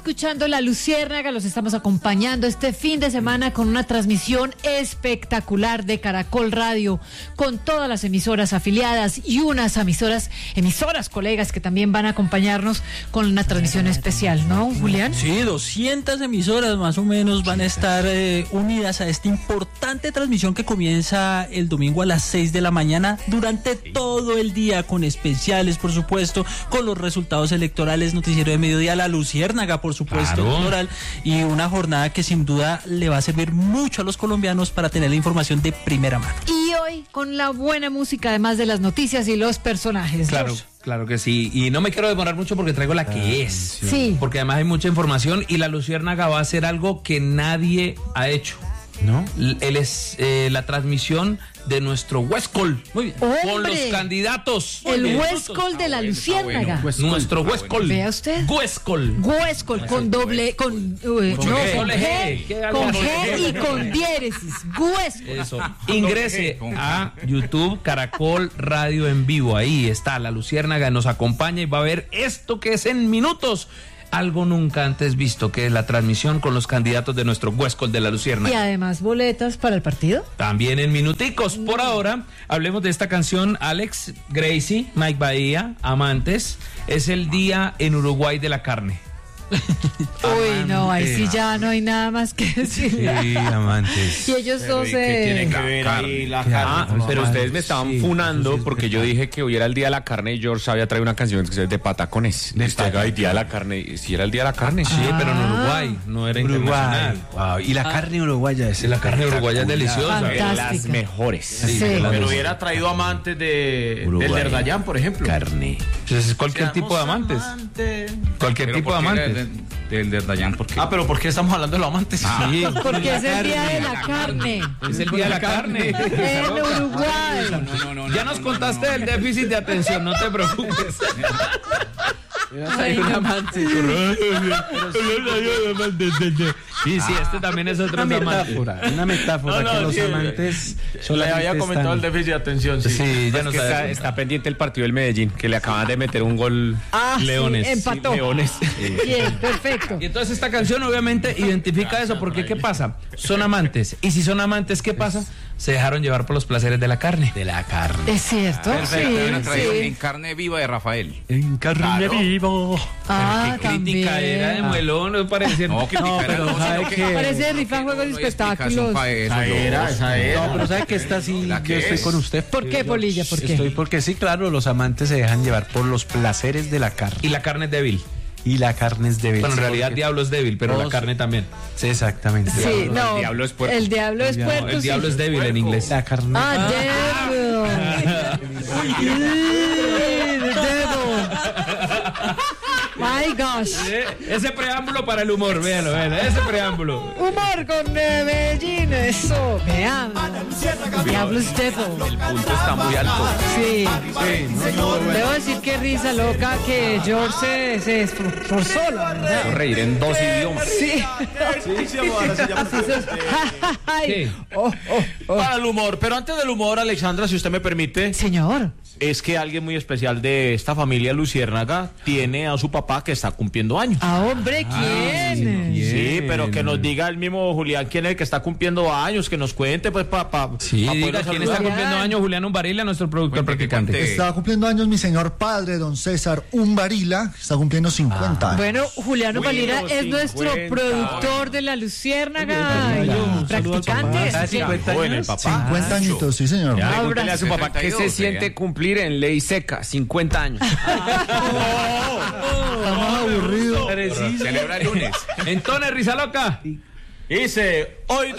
escuchando La Luciérnaga, los estamos acompañando este fin de semana con una transmisión espectacular de Caracol Radio, con todas las emisoras afiliadas y unas emisoras colegas que también van a acompañarnos con una transmisión especial, ¿no, Julián? Sí, 200 emisoras más o menos van a estar unidas a esta importante transmisión que comienza el domingo a las 6 de la mañana durante todo el día, con especiales, por supuesto, con los resultados electorales, noticiero de mediodía, La Luciérnaga, por supuesto, electoral, y una jornada que sin duda le va a servir mucho a los colombianos para tener la información de primera mano. Y hoy con la buena música, además de las noticias y los personajes. Claro que sí, y no me quiero demorar mucho porque traigo la que es, sí, porque además hay mucha información y La Luciérnaga va a hacer algo que nadie ha hecho, ¿no? Él es la transmisión de nuestro Huescol. Muy bien. ¡Hombre! Con los candidatos. El Huescol de La Luciérnaga. Nuestro Huescol. Vea usted. Huescol. Huescol con doble, con G y con diéresis. Huescol. Eso. Ingrese a YouTube Caracol Radio en vivo. Ahí está La Luciérnaga, nos acompaña y va a ver esto que es en minutos. Algo nunca antes visto, que es la transmisión con los candidatos de nuestro Huescol de La Luciérnaga. Y además boletas para el partido. También en minuticos. Por ahora, hablemos de esta canción, Alex, Gracie, Mike Bahía, Amantes. Es el día en Uruguay de la carne. Uy, no, ahí sí ya no hay nada más que decir. Sí, Amantes. Y ellos dos tiene que ver ahí la carne. Pero ustedes me estaban funando porque yo dije que hoy era el día de la carne y George había traído una canción que es de patacones. Hoy día de la carne, si era el día de la carne. Sí, pero en Uruguay, no era internacional. Wow. Y la carne uruguaya es la carne uruguaya es deliciosa. De las mejores. Sí. Pero hubiera traído amantes del Derdayán, por ejemplo. Carne. Pues es cualquier tipo de amantes. Cualquier tipo de amantes. Del Derdayán, ¿por qué? Pero ¿por qué estamos hablando de los amantes? Sí. Porque es el día de la carne. Es el día de la carne. En Uruguay. No. Ya nos contaste del déficit de atención, no te preocupes. Hay un amante. Sí, este también es otro amante. Una metáfora que los amantes Le había comentado el déficit de atención. Sí, ya Pues nos que está pendiente el partido del Medellín, que le acaban de meter un gol. Leones. Sí, empató. Sí, Leones. Bien, perfecto. Y entonces esta canción obviamente identifica eso, porque ¿qué pasa? Son amantes. Y si son amantes, ¿qué pasa? Se dejaron llevar por los placeres de la carne. Es cierto. En carne viva de Rafael. En carne vivo. Ah, Qué crítica también. era de muelón, no parece. No, pero sabe que Parece rifa juegos y espectáculos. Esa era. no, pero sabe que esta sí, yo estoy con usted. ¿Por qué, Polilla? ¿Por qué? Estoy porque sí, claro, los amantes se dejan llevar por los placeres de la carne. Y la carne es débil. Y la carne es débil. Bueno, en realidad Diablo es débil, pero la carne también. Sí, exacamente. Sí, no. El diablo es puerco. El diablo es puerco. El Diablo es débil en inglés. La carne. Devil. The devil. My gosh. Ese preámbulo para el humor, véalo, ese preámbulo. Humor con Medellín, eso. Vean. Diablo es devil. El punto está muy alto. Sí. Debo decir que risa loca que George se esforzó, la verdad. Puedo reír en dos idiomas. Sí. Ay. Para el humor. Pero antes del humor, Alexandra, si usted me permite, Señor. es que alguien muy especial de esta familia Luciérnaga tiene a su papá que está cumpliendo años. Ah, hombre, ¿quién? Sí, pero que nos diga el mismo Julián quién es el que está cumpliendo años, que nos cuente, pues, Sí, diga quién está cumpliendo años, Julián Umbarila, nuestro productor practicante. Está cumpliendo años mi señor padre, don César Umbarila, está cumpliendo 50 años. Bueno, Juliano Palira es nuestro productor de La Luciérnaga y practicante. 50 años. 50 añitos, sí, señor. Pregúntele a su papá qué se siente cumplir en ley seca, 50 años. Estamos aburridos. Celebra el lunes. Entonces, risa loca. Dice, hoy